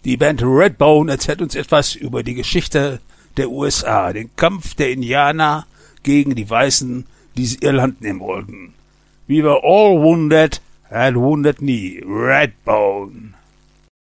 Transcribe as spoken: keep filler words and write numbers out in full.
Die Band Redbone erzählt uns etwas über die Geschichte der U S A, den Kampf der Indianer gegen die Weißen, die ihr Land nehmen wollten. We were all wounded at Wounded Knee, Redbone.